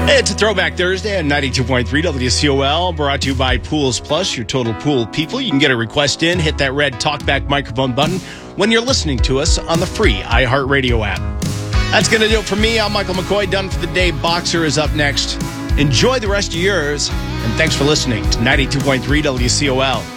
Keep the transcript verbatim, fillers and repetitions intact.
It's a Throwback Thursday on ninety-two point three W C O L, brought to you by Pools Plus, your total pool people. You can get a request in, hit that red talkback microphone button when you're listening to us on the free iHeartRadio app. That's going to do it for me. I'm Michael McCoy, done for the day. Boxer is up next. Enjoy the rest of yours, and thanks for listening to ninety-two point three W C O L.